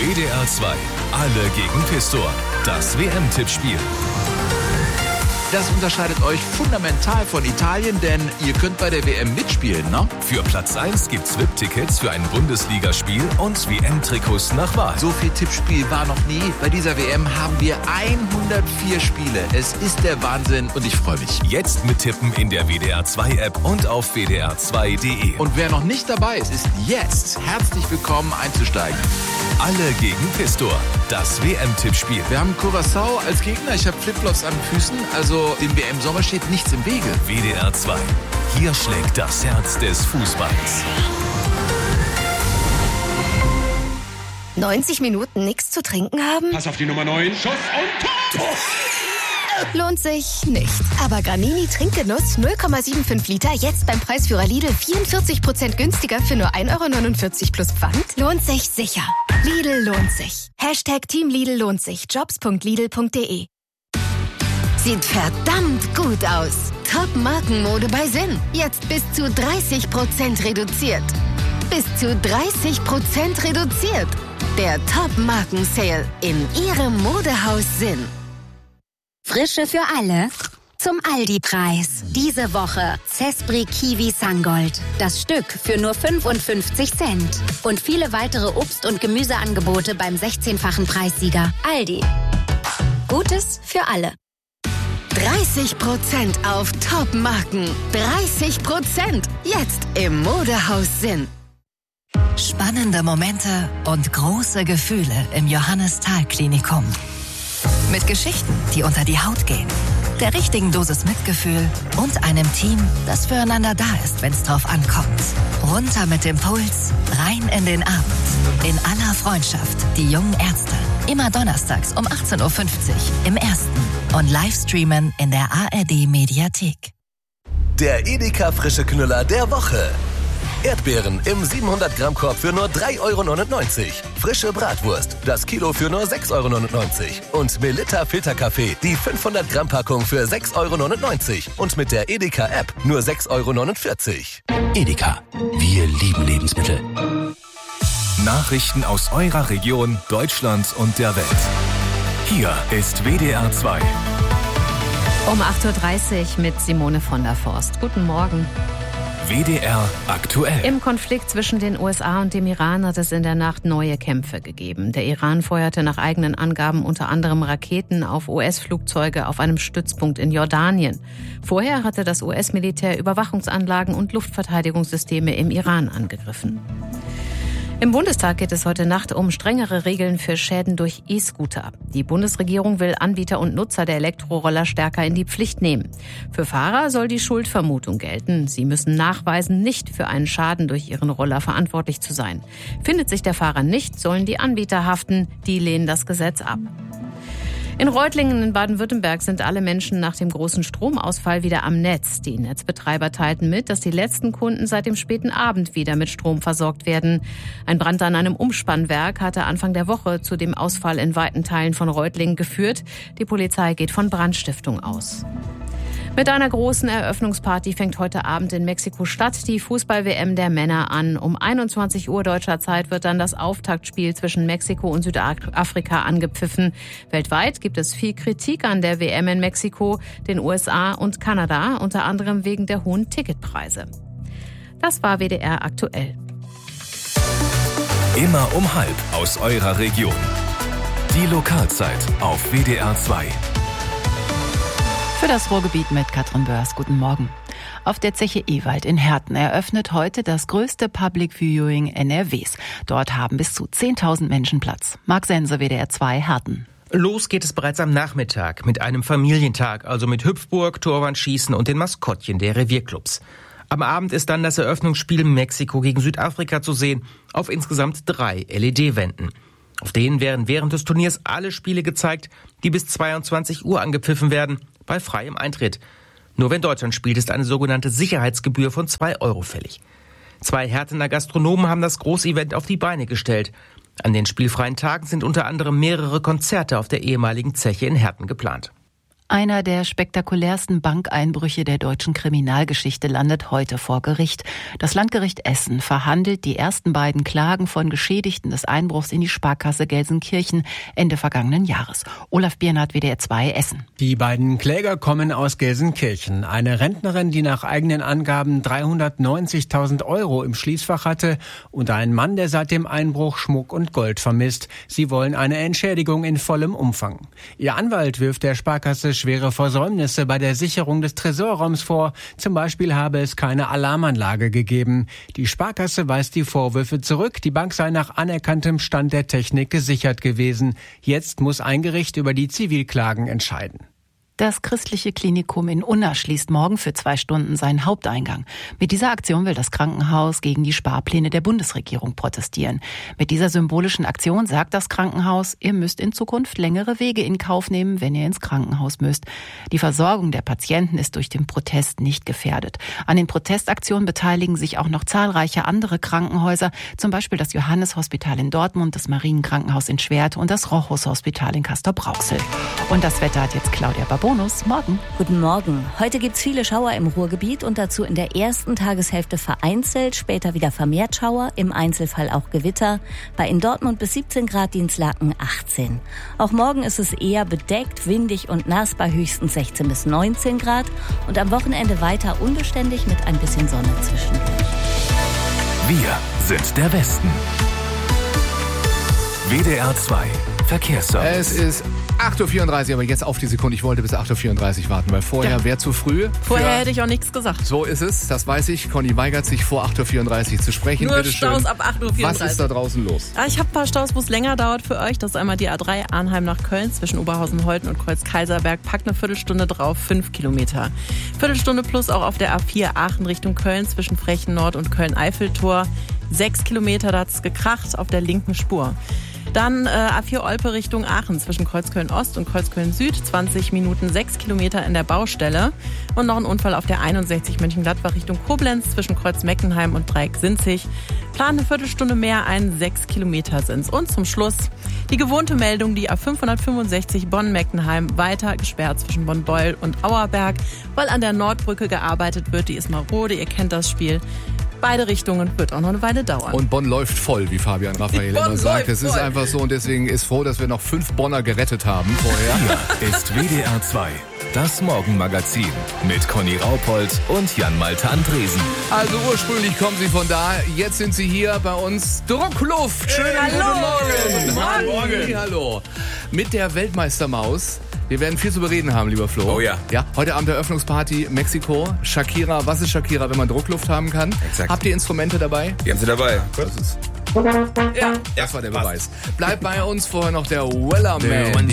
WDR 2. Alle gegen Pistor. Das WM-Tippspiel. Das unterscheidet euch fundamental von Italien, denn ihr könnt bei der WM mitspielen, ne? Für Platz 1 gibt's VIP-Tickets für ein Bundesligaspiel und WM-Trikots nach Wahl. So viel Tippspiel war noch nie. Bei dieser WM haben wir 104 Spiele. Es ist der Wahnsinn und ich freue mich. Jetzt mittippen in der WDR 2 App und auf wdr2.de. Und wer noch nicht dabei ist, ist jetzt herzlich willkommen einzusteigen. Alle gegen Pistor. Das WM-Tippspiel. Wir haben Curaçao als Gegner. Ich habe Flipflops an den Füßen. Also dem WM-Sommer steht nichts im Wege. WDR 2. Hier schlägt das Herz des Fußballs. 90 Minuten nichts zu trinken haben? Pass auf die Nummer 9. Schuss und Tor! Lohnt sich nicht. Aber Granini Trinkgenuss 0,75 Liter jetzt beim Preisführer Lidl 44% günstiger für nur 1,49 € plus Pfand. Lohnt sich sicher. Lidl lohnt sich. Team Lidl lohnt sich. Jobs.lidl.de. Sieht verdammt gut aus. Top-Markenmode bei Sinn. Jetzt bis zu 30% reduziert. Bis zu 30% reduziert. Der Top-Marken-Sale in Ihrem Modehaus Sinn. Frische für alle zum Aldi-Preis. Diese Woche Zespri Kiwi Sangold. Das Stück für nur 55 Cent. Und viele weitere Obst- und Gemüseangebote beim 16-fachen Preissieger. Aldi. Gutes für alle. 30% auf Top-Marken. 30%. Jetzt im Modehaus Sinn. Spannende Momente und große Gefühle im Johannes-Thal-Klinikum. Mit Geschichten, die unter die Haut gehen. Der richtigen Dosis Mitgefühl und einem Team, das füreinander da ist, wenn es drauf ankommt. Runter mit dem Puls, rein in den Abend. In aller Freundschaft. Die jungen Ärzte. Immer donnerstags um 18.50 Uhr im Ersten. Und Livestreamen in der ARD-Mediathek. Der Edeka Frische Knüller der Woche. Erdbeeren im 700-Gramm-Korb für nur 3,99 €. Frische Bratwurst, das Kilo für nur 6,99 €. Und Melitta Filterkaffee, die 500-Gramm-Packung für 6,99 €. Und mit der Edeka-App nur 6,49 €. Edeka, wir lieben Lebensmittel. Nachrichten aus eurer Region, Deutschland und der Welt. Hier ist WDR 2. Um 8.30 Uhr mit Simone von der Forst. Guten Morgen. WDR aktuell. Im Konflikt zwischen den USA und dem Iran hat es in der Nacht neue Kämpfe gegeben. Der Iran feuerte nach eigenen Angaben unter anderem Raketen auf US-Flugzeuge auf einem Stützpunkt in Jordanien. Vorher hatte das US-Militär Überwachungsanlagen und Luftverteidigungssysteme im Iran angegriffen. Im Bundestag geht es heute Nacht um strengere Regeln für Schäden durch E-Scooter. Die Bundesregierung will Anbieter und Nutzer der Elektroroller stärker in die Pflicht nehmen. Für Fahrer soll die Schuldvermutung gelten. Sie müssen nachweisen, nicht für einen Schaden durch ihren Roller verantwortlich zu sein. Findet sich der Fahrer nicht, sollen die Anbieter haften. Die lehnen das Gesetz ab. In Reutlingen in Baden-Württemberg sind alle Menschen nach dem großen Stromausfall wieder am Netz. Die Netzbetreiber teilten mit, dass die letzten Kunden seit dem späten Abend wieder mit Strom versorgt werden. Ein Brand an einem Umspannwerk hatte Anfang der Woche zu dem Ausfall in weiten Teilen von Reutlingen geführt. Die Polizei geht von Brandstiftung aus. Mit einer großen Eröffnungsparty fängt heute Abend in Mexiko-Stadt die Fußball-WM der Männer an. Um 21 Uhr deutscher Zeit wird dann das Auftaktspiel zwischen Mexiko und Südafrika angepfiffen. Weltweit gibt es viel Kritik an der WM in Mexiko, den USA und Kanada, unter anderem wegen der hohen Ticketpreise. Das war WDR aktuell. Immer um 12:30 aus eurer Region. Die Lokalzeit auf WDR 2. Für das Ruhrgebiet mit Katrin Börs. Guten Morgen. Auf der Zeche Ewald in Herten eröffnet heute das größte Public Viewing NRWs. Dort haben bis zu 10.000 Menschen Platz. Marc Sense, WDR 2, Herten. Los geht es bereits am Nachmittag mit einem Familientag, also mit Hüpfburg, Torwandschießen und den Maskottchen der Revierclubs. Am Abend ist dann das Eröffnungsspiel Mexiko gegen Südafrika zu sehen, auf insgesamt 3 LED-Wänden. Auf denen werden während des Turniers alle Spiele gezeigt, die bis 22 Uhr angepfiffen werden, bei freiem Eintritt. Nur wenn Deutschland spielt, ist eine sogenannte Sicherheitsgebühr von 2 € fällig. 2 Hertener Gastronomen haben das Großevent auf die Beine gestellt. An den spielfreien Tagen sind unter anderem mehrere Konzerte auf der ehemaligen Zeche in Herten geplant. Einer der spektakulärsten Bankeinbrüche der deutschen Kriminalgeschichte landet heute vor Gericht. Das Landgericht Essen verhandelt die ersten beiden Klagen von Geschädigten des Einbruchs in die Sparkasse Gelsenkirchen Ende vergangenen Jahres. Olaf Biernat, WDR 2, Essen. Die beiden Kläger kommen aus Gelsenkirchen. Eine Rentnerin, die nach eigenen Angaben 390.000 € im Schließfach hatte, und ein Mann, der seit dem Einbruch Schmuck und Gold vermisst. Sie wollen eine Entschädigung in vollem Umfang. Ihr Anwalt wirft der Sparkasse schwere Versäumnisse bei der Sicherung des Tresorraums vor. Zum Beispiel habe es keine Alarmanlage gegeben. Die Sparkasse weist die Vorwürfe zurück. Die Bank sei nach anerkanntem Stand der Technik gesichert gewesen. Jetzt muss ein Gericht über die Zivilklagen entscheiden. Das christliche Klinikum in Unna schließt morgen für 2 Stunden seinen Haupteingang. Mit dieser Aktion will das Krankenhaus gegen die Sparpläne der Bundesregierung protestieren. Mit dieser symbolischen Aktion sagt das Krankenhaus, ihr müsst in Zukunft längere Wege in Kauf nehmen, wenn ihr ins Krankenhaus müsst. Die Versorgung der Patienten ist durch den Protest nicht gefährdet. An den Protestaktionen beteiligen sich auch noch zahlreiche andere Krankenhäuser, zum Beispiel das Johannes-Hospital in Dortmund, das Marienkrankenhaus in Schwedt und das Rochus-Hospital in Castrop-Rauxel. Und das Wetter hat jetzt Claudia Bonus. Morgen. Guten Morgen. Heute gibt's viele Schauer im Ruhrgebiet und dazu in der ersten Tageshälfte vereinzelt, später wieder vermehrt Schauer, im Einzelfall auch Gewitter. Bei in Dortmund bis 17 Grad, Dienstlaken 18. Auch morgen ist es eher bedeckt, windig und nass bei höchstens 16 bis 19 Grad und am Wochenende weiter unbeständig mit ein bisschen Sonne zwischendurch. Wir sind der Westen. WDR 2 Verkehrsservice. Es ist 8.34 Uhr, aber jetzt auf die Sekunde. Ich wollte bis 8.34 Uhr warten, weil vorher wäre zu früh. Vorher hätte ich auch nichts gesagt. So ist es, das weiß ich. Conny weigert sich, vor 8.34 Uhr zu sprechen. Nur bitte Staus schön. ab 8.34 Uhr. Was ist da draußen los? Ich habe ein paar Staus, wo es länger dauert für euch. Das ist einmal die A3 Arnheim nach Köln zwischen Oberhausen-Holten und Kreuz-Kaiserberg. Packt eine Viertelstunde drauf, 5 Kilometer. Viertelstunde plus auch auf der A4 Aachen Richtung Köln zwischen Frechen Nord und Köln-Eiffeltor. 6 Kilometer, da hat es gekracht auf der linken Spur. Dann A4 Olpe Richtung Aachen zwischen Kreuzköln-Ost und Kreuzköln-Süd. 20 Minuten, 6 Kilometer in der Baustelle. Und noch ein Unfall auf der 61 Mönchengladbach Richtung Koblenz zwischen Kreuz-Meckenheim und Dreieck-Sinzig. Plan eine Viertelstunde mehr ein, 6 Kilometer sind's. Und zum Schluss die gewohnte Meldung, die A565 Bonn-Meckenheim weiter gesperrt zwischen Bonn-Beul und Auerberg, weil an der Nordbrücke gearbeitet wird. Die ist marode, ihr kennt das Spiel. Beide Richtungen wird auch noch eine Weile dauern. Und Bonn läuft voll, wie Fabian Raphael immer sagt. Es ist einfach so und deswegen ist froh, dass wir noch 5 Bonner gerettet haben vorher. Hier ist WDR 2, das Morgenmagazin mit Conny Raupold und Jan-Malte Andresen. Also ursprünglich kommen sie von da, jetzt sind sie hier bei uns. Druckluft, schönen guten Morgen. Morgen. Hallo. Mit der Weltmeistermaus. Wir werden viel zu bereden haben, lieber Flo. Oh ja. Ja, heute Abend Eröffnungsparty Mexiko. Shakira, was ist Shakira, wenn man Druckluft haben kann? Exakt. Habt ihr Instrumente dabei? Die haben sie dabei. Ja, das war der Beweis. Bleibt bei uns, vorher noch der Wellerman.